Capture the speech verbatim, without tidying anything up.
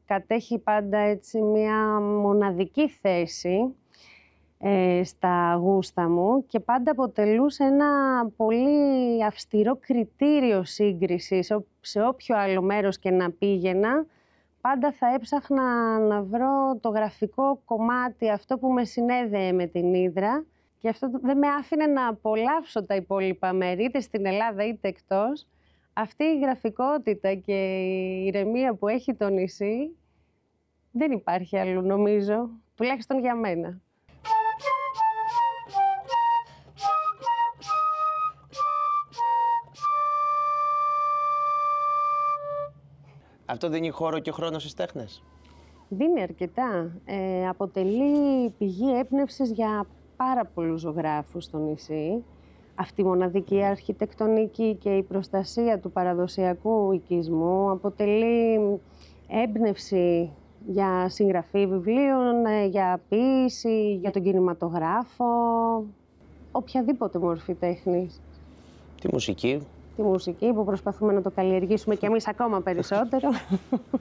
κατέχει πάντα έτσι μια μοναδική θέση ε, στα γούστα μου και πάντα αποτελούσε ένα πολύ αυστηρό κριτήριο σύγκρισης. Σε όποιο άλλο μέρος και να πήγαινα, πάντα θα έψαχνα να βρω το γραφικό κομμάτι, αυτό που με συνέδεε με την Ύδρα, και αυτό δεν με άφηνε να απολαύσω τα υπόλοιπα μέρη, είτε στην Ελλάδα είτε εκτός. Αυτή η γραφικότητα και η ηρεμία που έχει το νησί δεν υπάρχει αλλού, νομίζω, τουλάχιστον για μένα. Αυτό δίνει χώρο και χρόνο στις τέχνες? Δίνει αρκετά. Ε, αποτελεί πηγή έμπνευσης για πάρα πολλούς ζωγράφους στο νησί. Αυτή η μοναδική αρχιτεκτονική και η προστασία του παραδοσιακού οικισμού αποτελεί έμπνευση για συγγραφή βιβλίων, για ποίηση, για τον κινηματογράφο, οποιαδήποτε μορφή τέχνης. Τη μουσική. Τη μουσική που προσπαθούμε να το καλλιεργήσουμε κι εμείς ακόμα περισσότερο.